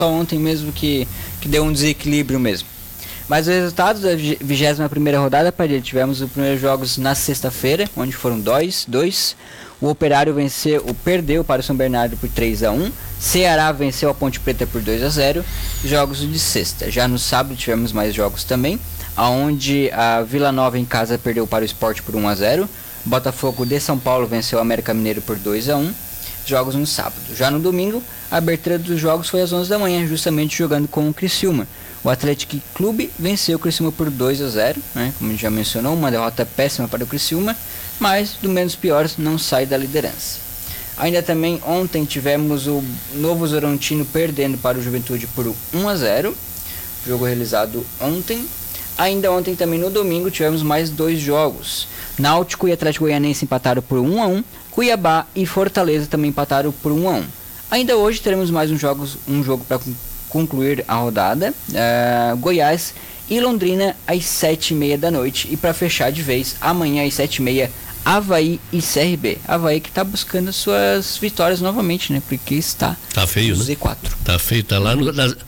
ontem mesmo que deu um desequilíbrio mesmo. Mas os resultados da 21ª rodada, tivemos os primeiros jogos na sexta-feira, onde foram dois. O Operário perdeu para o São Bernardo por 3-1. Ceará venceu a Ponte Preta por 2-0. Jogos de sexta. Já no sábado tivemos mais jogos também, onde a Vila Nova em casa perdeu para o Sport por 1-0. Botafogo de São Paulo venceu o América Mineiro por 2-1. Jogos no sábado. Já no domingo, a abertura dos jogos foi às 11 da manhã, justamente jogando com o Criciúma. O Atlético Clube venceu o Criciúma por 2-0, né? Como a gente já mencionou, uma derrota péssima para o Criciúma, mas do menos pior não sai da liderança. Ainda também ontem tivemos o Novo Horizontino perdendo para o Juventude por 1-0, jogo realizado ontem. Ainda ontem também no domingo tivemos mais 2 jogos. Náutico e Atlético Goianiense empataram por 1-1, Cuiabá e Fortaleza também empataram por 1-1. Ainda hoje teremos mais um jogo para concluir a rodada, Goiás e Londrina às 7h30 da noite. E para fechar de vez, amanhã às 7h30, Avaí e CRB. Avaí que está buscando suas vitórias novamente, né? Porque está feio, no né? Z4. Tá feio, tá lá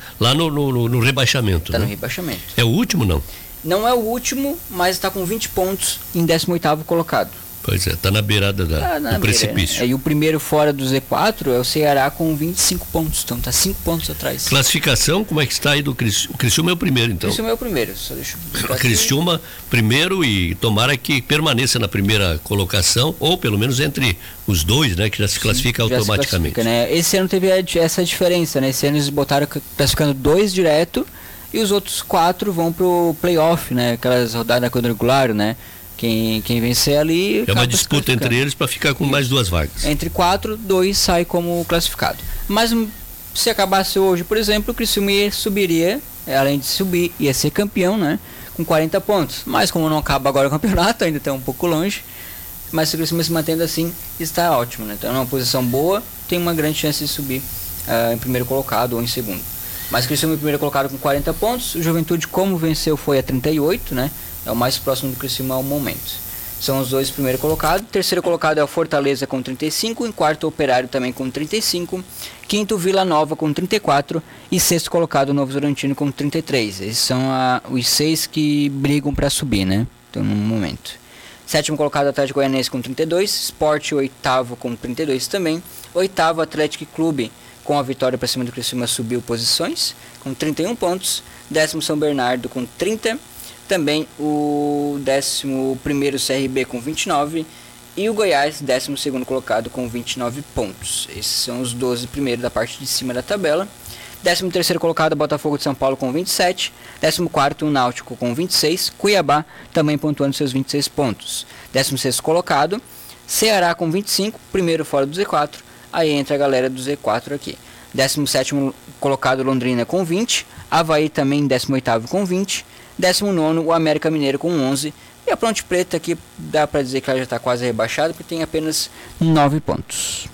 no rebaixamento. Tá, né? No rebaixamento. É o último, não? Não é o último, mas está com 20 pontos em 18º colocado. Pois é, tá na beirada do precipício. E o primeiro fora do Z4 é o Ceará com 25 pontos, então tá 5 pontos atrás. Classificação, como é que está aí do Criciúma? O Criciúma é o primeiro, então. O Criciúma é o primeiro, só deixa eu... Criciúma primeiro, e tomara que permaneça na primeira colocação, ou pelo menos entre os dois, né, que já se classifica automaticamente. Né? Esse ano teve essa diferença, né? Esse ano eles botaram classificando 2 direto e os outros 4 vão pro playoff, né? Aquelas rodadas quadrangular, né? Quem vencer ali... É uma disputa entre eles para ficar com mais 2 vagas. Entre 4, 2 sai como classificado. Mas se acabasse hoje, por exemplo, o Criciúma subiria, além de subir, ia ser campeão, né? Com 40 pontos. Mas como não acaba agora o campeonato, ainda está um pouco longe. Mas se o Criciúma se mantendo assim, está ótimo, né? Então é uma posição boa, tem uma grande chance de subir em primeiro colocado ou em segundo. Mas o Criciúma em primeiro colocado com 40 pontos. O Juventude, como venceu, foi a 38, né? É o mais próximo do Criciúma ao momento. São os 2 primeiros colocados. Terceiro colocado é o Fortaleza com 35. Em quarto, o Operário também com 35. Quinto, Vila Nova com 34. E sexto colocado, o Novo Horizontino com 33. Esses são os 6 que brigam para subir, né? Então, no momento. Sétimo colocado, Atlético Goianiense com 32. Sport, oitavo com 32 também. Oitavo, Atlético Clube, com a vitória para cima do Criciúma, subiu posições com 31 pontos. Décimo, São Bernardo com 30. Também o 11º CRB com 29 e o Goiás, 12º colocado com 29 pontos. Esses são os 12 primeiros da parte de cima da tabela. 13º colocado, Botafogo de São Paulo com 27. 14º, o Náutico com 26. Cuiabá também pontuando seus 26 pontos. 16º colocado, Ceará com 25, primeiro fora do Z4. Aí entra a galera do Z4 aqui. 17º colocado, Londrina com 20. Avaí também 18º com 20. 19º, o América Mineiro com 11. E a Ponte Preta aqui dá para dizer que ela já está quase rebaixada, porque tem apenas 9 pontos.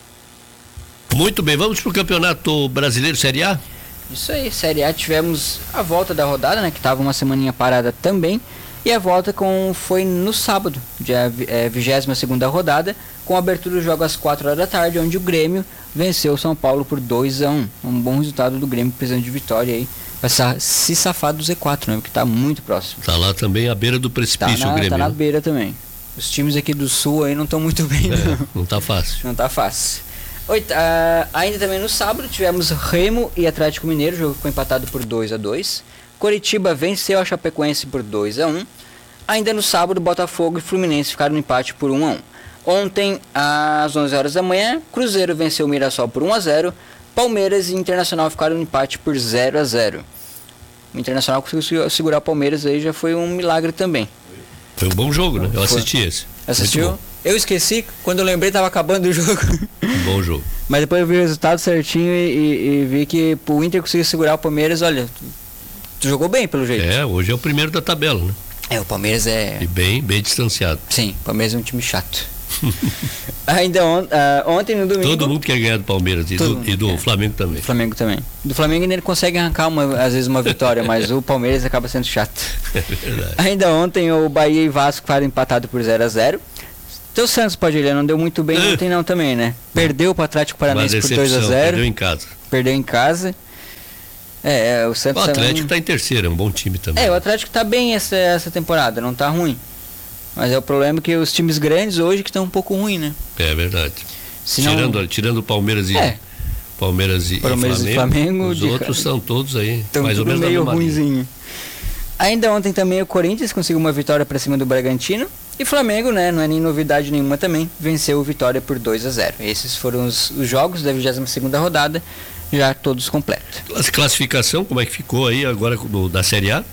Muito bem, vamos para o Campeonato Brasileiro Série A? Isso aí, Série A, tivemos a volta da rodada, né, que estava uma semaninha parada também. E a volta foi no sábado, dia 22ª rodada, com a abertura do jogo às 4 horas da tarde, onde o Grêmio venceu o São Paulo por 2-1. Um bom resultado do Grêmio, precisando de vitória aí, para se safar do Z4, né? Porque está muito próximo. Está lá também à beira do precipício o Grêmio. Está na beira também. Os times aqui do Sul aí não estão muito bem, não está fácil. Não está fácil. Ainda também no sábado tivemos Remo e Atlético Mineiro, o jogo ficou empatado por 2-2. Coritiba venceu a Chapecoense por 2-1. Ainda no sábado, Botafogo e Fluminense ficaram no empate por 1-1. Ontem, às 11 horas da manhã, Cruzeiro venceu o Mirassol por 1-0. Palmeiras e Internacional ficaram no empate por 0-0. O Internacional conseguiu segurar o Palmeiras aí, já foi um milagre também. Foi um bom jogo, né? Eu assisti esse. Assistiu? Eu esqueci, quando eu lembrei estava acabando o jogo. Um bom jogo. Mas depois eu vi o resultado certinho e vi que o Inter conseguiu segurar o Palmeiras. Olha, tu jogou bem pelo jeito. Hoje é o primeiro da tabela, né? O Palmeiras é... E bem distanciado. Sim, o Palmeiras é um time chato. Ainda ontem no domingo... Todo mundo quer ganhar do Palmeiras e do Flamengo também. Flamengo também. Do Flamengo ainda ele consegue arrancar às vezes uma vitória, mas o Palmeiras acaba sendo chato. É verdade. Ainda ontem o Bahia e Vasco ficaram empatados por 0-0. Então o Santos, Padilha, não deu muito bem ontem não também, né? Perdeu para o Atlético Paranaense por 2-0. Perdeu em casa. Perdeu em casa. O Santos O Atlético também... está em terceiro, é um bom time também. O Atlético tá bem essa temporada, não tá ruim. Mas o problema é que os times grandes hoje que estão um pouco ruins, né? É verdade. Senão... Tirando o Palmeiras e Flamengo, os outros são todos aí, mais ou menos meio na ruinzinho. Ainda ontem também o Corinthians conseguiu uma vitória para cima do Bragantino. E Flamengo, né, não é nem novidade nenhuma também, venceu o Vitória por 2-0. Esses foram os jogos da 22ª rodada, já todos completos. Classificação, como é que ficou aí agora da Série A?